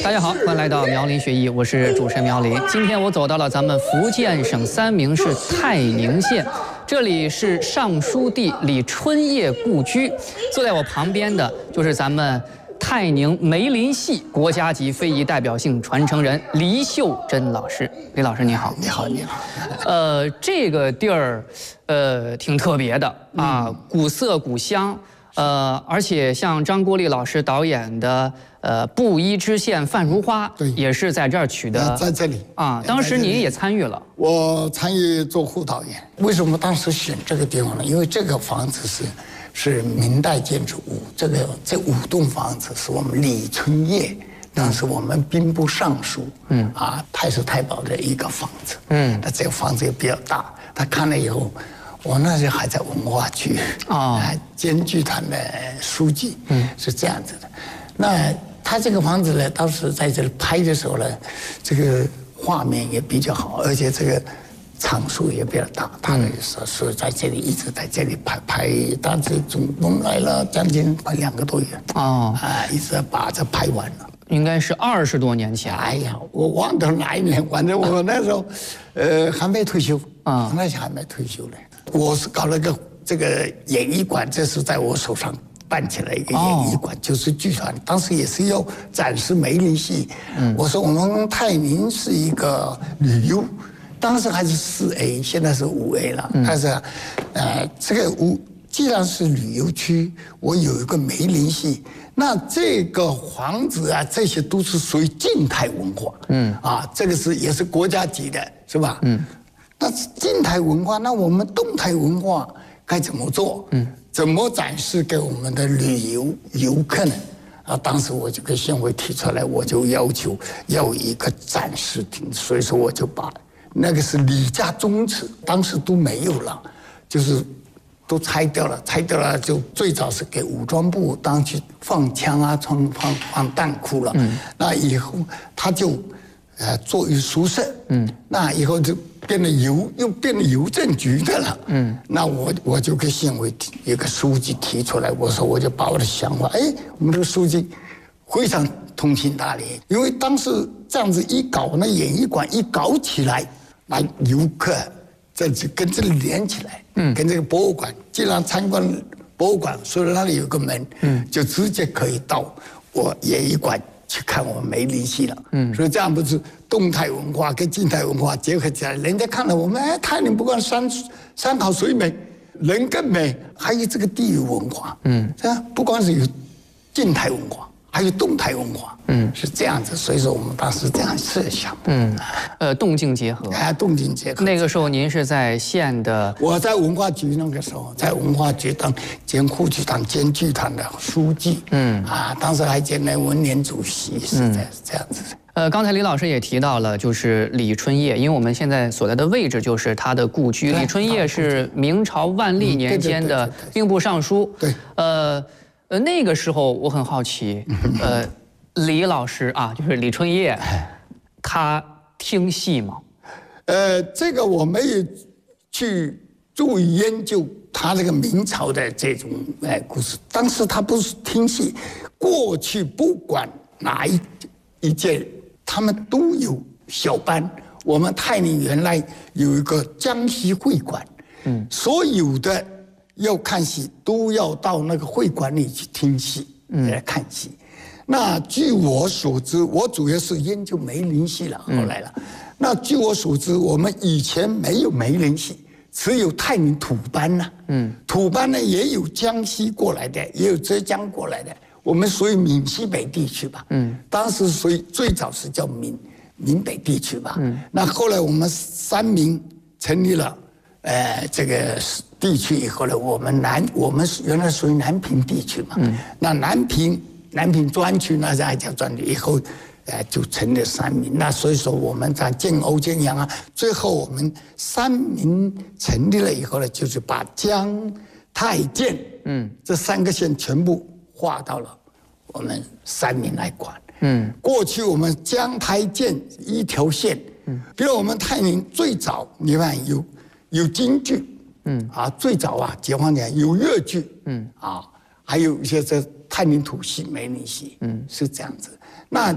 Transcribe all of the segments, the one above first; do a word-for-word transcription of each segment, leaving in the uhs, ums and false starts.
大家好，欢迎来到苗林学艺，我是主持人苗林。今天我走到了咱们福建省三明市泰宁县，这里是尚书帝李春夜故居。坐在我旁边的就是咱们泰宁梅林戏国家级非遗代表性传承人黎秀珍老师。李老师你好。 你好，你好。 呃，这个地儿，呃，挺特别的啊，古色古香。呃，而且像张国立老师导演的呃《布衣知县范如花》， 对， 也是在这儿取的， 在这里啊。当时您也参与了， 我参与做副导演。为什么当时选这个地方呢？因为这个房子是是明代建筑物，这个这五栋房子是我们李春夜当时我们兵部尚书，嗯啊太师太保的一个房子，嗯，那这个房子也比较大，他看了以后。我那时候还在文化局啊，监剧团的书记，嗯，是这样子的。那他这个房子呢，当时在这里拍的时候呢，这个画面也比较好，而且这个场数也比较大。他呢说说在这里一直在这里拍拍，当时总共来了将近快两个多月哦，啊，一直把这拍完了。 应该是二十多年前。 哎呀，我忘掉哪一年，反正我那时候，呃，还没退休啊，那时候还没退休呢。我是搞了个这个演艺馆，这是在我手上办起来一个演艺馆，哦、就是剧团。当时也是要展示梅林戏。嗯，我说我们泰宁是一个旅游，当时还是四 A， 现在是五 A 了。嗯、但是，呃，这个五既然是旅游区，我有一个梅林戏。那这个房子啊，这些都是属于静态文化，嗯，啊，这个是也是国家级的，是吧？嗯，那静态文化，那我们动态文化该怎么做？嗯，怎么展示给我们的旅游游客呢？啊，当时我就跟县委提出来，我就要求要有一个展示厅，所以说我就把那个是李家宗祠，当时都没有了，就是。都拆掉了，拆掉了就最早是给武装部当去放枪啊，放放放弹库了。嗯，那以后他就，呃，作为宿舍。嗯，那以后就变得邮，又变得邮政局的了。嗯，那我我就跟县委一个书记提出来，我说我就把我的想法，哎，我们这个书记非常通情达理，因为当时这样子一搞，那演艺馆一搞起来，那游客。这就跟这里连起来，嗯，跟这个博物馆，既然参观博物馆，所以那里有个门，嗯，就直接可以到我演艺馆去看我们梅林戏了，嗯，所以这样不是动态文化跟静态文化结合起来，人家看了我们，哎，泰宁不光山山好水美，人更美，还有这个地域文化，嗯，这样不光是有静态文化。还有动态文化，嗯，是这样子，所以说我们当时这样设想，嗯， 呃，动静结合， 哎，动静结合。 那个时候您是在县的， 我在文化局那个时候，在文化局当兼副局长兼剧团的书记，嗯，啊，当时还兼任文联主席，是这这样子。 呃，刚才李老师也提到了，就是李春夜，因为我们现在所在的位置就是他的故居。李春夜是明朝万历年间的兵部尚书， 对， 呃。呃，那个时候我很好奇，呃，李老师啊，就是李春夜，他听戏吗？ 呃，这个我没有去注意研究他这个明朝的这种哎故事。当时他不是听戏，过去不管哪一一届，他们都有小班。我们泰宁原来有一个江西会馆，嗯，所有的。要看戏都要到那个会馆里去听戏，嗯，来看戏。那据我所知，我主要是研究梅林戏了，后来了。嗯、那据我所知，我们以前没有梅林戏，只有泰宁土班呐、啊。嗯，土班呢也有江西过来的，也有浙江过来的。我们属于闽西北地区吧。嗯，当时属于最早是叫闽闽北地区吧。嗯，那后来我们三明成立了，呃，这个。地区以后呢，我们南我们原来属于南平地区嘛，嗯、那南平南平专区那还叫专区，以后，呃，就成了三民。那所以说我们在建瓯建阳啊，最后我们三民成立了以后呢，就是把江泰建嗯这三个县全部划到了我们三民来管。嗯，过去我们江泰建一条线，嗯，比如我们泰宁最早你看有有京剧。嗯啊，最早啊，解放前有粤剧，嗯啊，还有一些这泰宁土戏、梅林戏，嗯，是这样子。那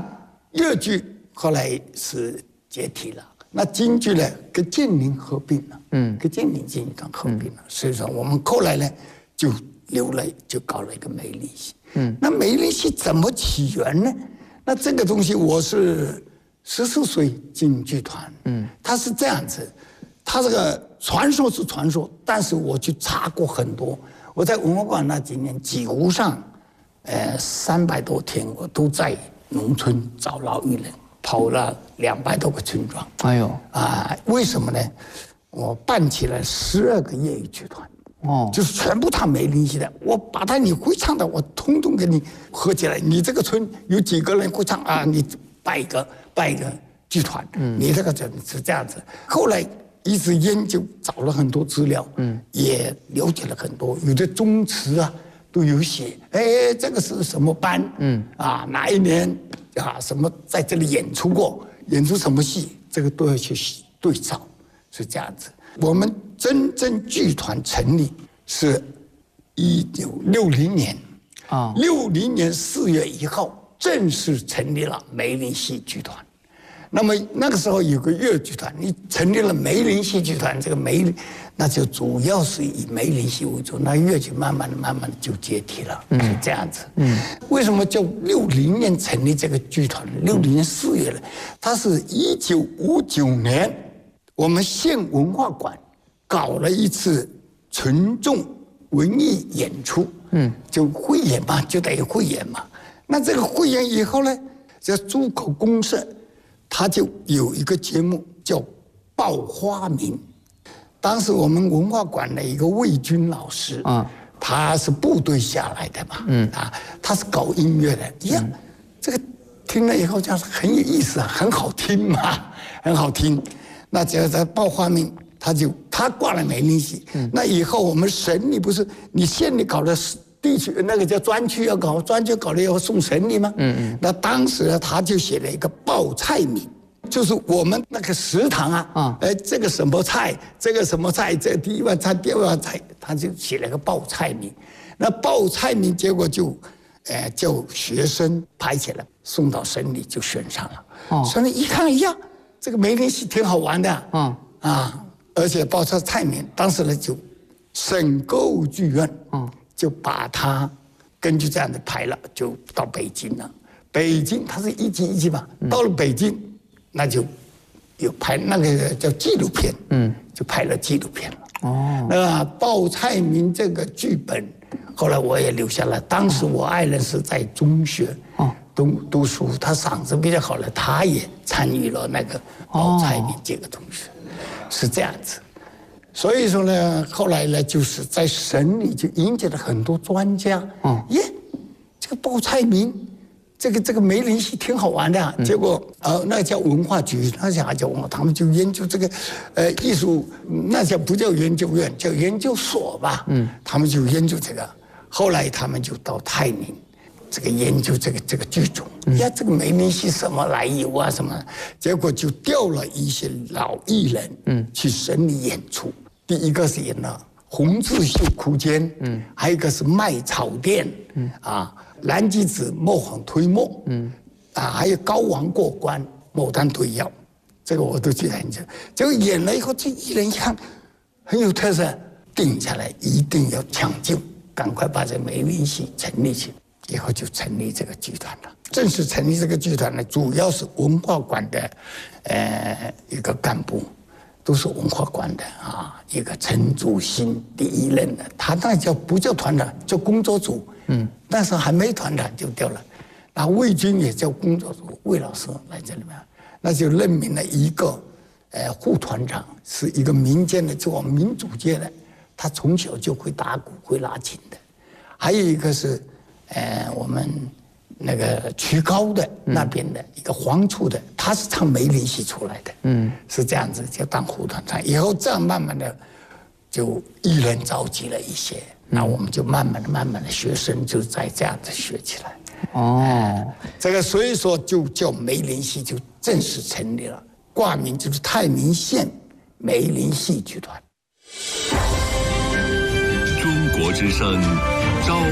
粤剧后来是解体了，那京剧呢跟建宁合并了，嗯，跟建宁京剧团合并了，所以说我们后来呢就留了，就搞了一个梅林戏。嗯，那梅林戏怎么起源呢？那这个东西我是十四岁进剧团，嗯，它是这样子，它这个传说是传说，但是我去查过很多，我在文化馆那几年几乎上，呃，三百多天我都在农村找老艺人，跑了两百多个村庄。哎呦啊，为什么呢？我办起了十二个业余剧团。哦，就是全部唱梅林戏的，我把他你会唱的，我通通给你合起来。你这个村有几个人会唱啊？你办一个办一个剧团，嗯，你这个是这样子。后来一直研究，找了很多资料，嗯，也了解了很多，有的宗祠啊都有写，哎，这个是什么班？嗯，啊，哪一年啊什么在这里演出过，演出什么戏，这个都要去对照，是这样子。我们真正剧团成立是一九六零年，啊，六零年四月一号正式成立了梅林戏剧团。那么那个时候有个粤剧团，你成立了梅林戏剧团，这个梅林那就主要是以梅林戏为主，那粤剧慢慢的、慢慢的就解体了，嗯，是这样子。嗯，为什么叫六零年成立这个剧团？六零年四月呢？它是一九五九年。我们县文化馆搞了一次群众文艺演出，嗯，就汇演嘛，就等于汇演嘛。那这个汇演以后呢，在珠口公社，他就有一个节目叫《报花名》。当时我们文化馆的一个魏军老师啊，他是部队下来的嘛，嗯啊，他是搞音乐的，呀，嗯、这个听了以后就是很有意思，很好听嘛，很好听。那只要在报花名，他就他挂了梅林戏。嗯、那以后我们省里不是你县里搞的地区那个叫专区要搞，专区搞了以后送省里吗？嗯嗯。那当时呢，他就写了一个报菜名，就是我们那个食堂啊，啊，哎，这个什么菜，这个什么菜，这第一碗菜，第二碗菜，他就写了个报菜名。那报菜名结果就，呃，叫学生拍起来，送到省里就选上了。哦。省里一看，哎呀。这个梅林戏挺好玩的，嗯啊，而且报出菜名，当时呢就省歌舞剧院，嗯，就把它根据这样的排了，就到北京了。北京它是一级一级嘛，到了北京，那就有拍那个叫纪录片，嗯，就拍了纪录片了。哦，那报菜名这个剧本，后来我也留下来。当时我爱人是在中学，哦。读读书，他嗓子比较好了，他也参与了那个报菜名这个东西，是这样子。所以说呢，后来呢，就是在省里就引进了很多专家。嗯，耶，这个报菜名，这个这个梅林戏挺好玩的。嗯、结果呃，那叫文化局，那叫叫文化，他们就研究这个，呃，艺术，那叫不叫研究院，叫研究所吧。嗯，他们就研究这个，后来他们就到泰宁。这个研究这个这个剧种，呀，这个梅林戏什么来由啊什么，结果就调了一些老艺人，嗯，去省里演出。第一个是演了《红字绣苦间》，嗯，还有一个是《卖草店》，嗯，啊，蓝鸡子磨坊推磨，嗯，啊，还有高王过关，牡丹推药，这个我都记得很清。结果演了以后，这艺人一看很有特色，定下来一定要抢救，赶快把这梅林戏成立起来。以后就成立这个剧团了。正式成立这个剧团呢，主要是文化馆的，呃，一个干部，都是文化馆的啊。一个陈祖新第一任的，他那叫不叫团长，叫工作组。嗯，那时候还没团长就掉了。那魏军也叫工作组，魏老师来这里面，那就任命了一个，呃，副团长，是一个民间的，就我们民主界的，他从小就会打鼓会拉琴的。还有一个是。呃，我们那个曲高的那边的一个黄处的，他是唱梅林戏出来的，嗯，是这样子，就当副团长。以后这样慢慢的，就艺人召集了一些，那我们就慢慢的、慢慢的，学生就在这样子学起来。哦，这个所以说就叫梅林戏，就正式成立了，挂名就是泰宁县梅林戏剧团。 中国之声，招。